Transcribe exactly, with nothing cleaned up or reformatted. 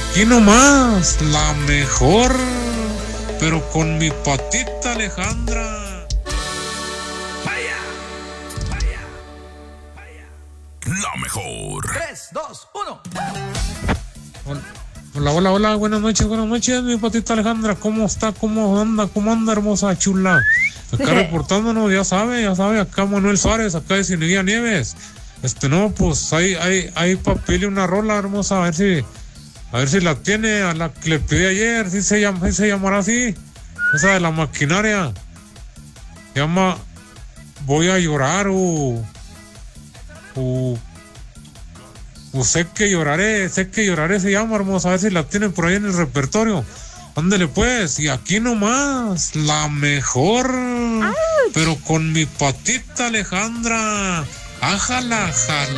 aquí nomás, la mejor, pero con mi patita Alejandra. Vaya, vaya, vaya. La mejor. tres, dos, uno. Hola, hola, hola, buenas noches, buenas noches, mi patita Alejandra. ¿Cómo está? ¿Cómo anda? ¿Cómo anda, hermosa chula? Acá reportándonos, ya sabe, ya sabe, acá Manuel Suárez, acá de Cineguía Nieves. Este, no, pues hay, hay, hay papel y una rola hermosa, a ver si, a ver si la tiene, a la que le pedí ayer, si se llama, si se llamará así, esa de la maquinaria, se llama Voy a llorar o, o, o sé que lloraré, sé que lloraré se llama, hermosa, a ver si la tienen por ahí en el repertorio. Ándale pues, y aquí nomás, la mejor, ¡ouch! Pero con mi patita Alejandra. Ájala, jala.